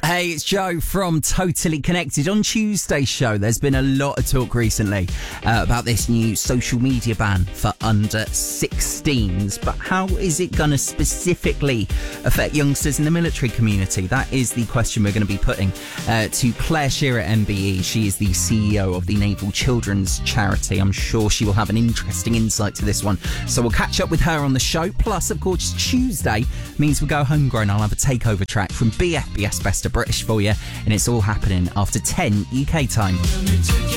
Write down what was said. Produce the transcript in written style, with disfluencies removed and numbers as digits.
Hey, it's Joe from Totally Connected. On Tuesday's show, there's been a lot of talk recently about this new social media ban for under 16s. But how is it going to specifically affect youngsters in the military community? That is the question we're going to be putting to Claire Shearer at MBE. She is the CEO of the Naval Children's Charity. I'm sure she will have an interesting insight to this one. So we'll catch up with her on the show. Plus, of course, Tuesday means we go homegrown. I'll have a takeover track from BFBS Best of British for you, and it's all happening after 10 UK time.